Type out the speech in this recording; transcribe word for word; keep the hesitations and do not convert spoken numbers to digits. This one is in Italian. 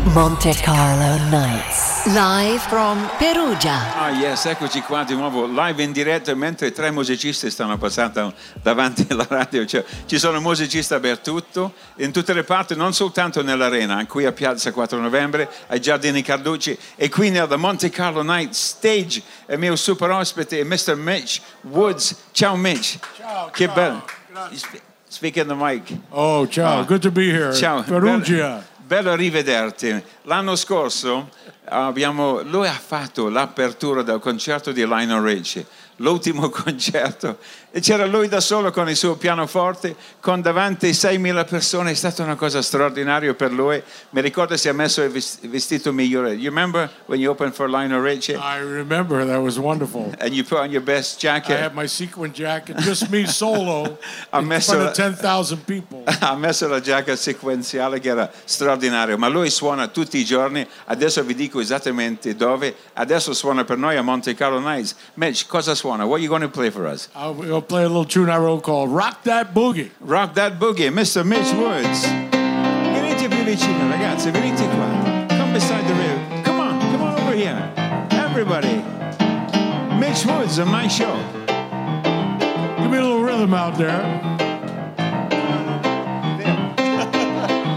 Monte Carlo Nights. Live from Perugia. Ah yes, eccoci qua di nuovo, live in diretta mentre tre musicisti stanno passando davanti alla radio. Cioè, ci sono musicisti dappertutto, in tutte le parti, non soltanto nell'arena, qui a Piazza quattro novembre, ai Giardini Carducci e qui nella Monte Carlo Nights stage. Il mio super ospite è mister Mitch Woods. Ciao Mitch. Ciao, che ciao. bello. Grazie. Speak in the mic. Oh, ciao, Ah. good to be here. Ciao. Perugia. Bello, bello rivederti. L'anno scorso abbiamo, lui ha fatto l'apertura del concerto di Lionel Richie, l'ultimo concerto, e c'era lui da solo con il suo pianoforte, con davanti seimila persone. È stata una cosa straordinaria per lui. Mi ricordo si è messo il vestito migliore. You remember when you opened for Lionel Richie? I remember, that was wonderful. And you put on your best I jacket. had my sequin jacket, just me solo, Ha in messo front la- of ten thousand people. Ha messo la giacca sequenziale che era straordinario, ma lui suona tutti i giorni. Adesso vi dico esattamente dove. Adesso suona per noi a Monte Carlo Nights. Mitch, cosa suona? What are you going to play for us? I'll, we'll play a little tune I wrote called Rock That Boogie. Rock That Boogie, mister Mitch Woods. Venite più vicino, ragazzi, venite qua. Come beside the rail. Come on, come on over here. Everybody. Mitch Woods on my show. Give me a little rhythm out there.